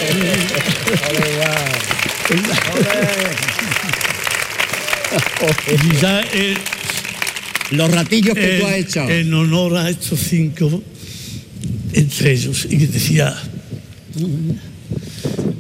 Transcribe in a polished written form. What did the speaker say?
Y ya los ratillos que tú has hecho. En honor a estos 5, entre ellos, y que decía: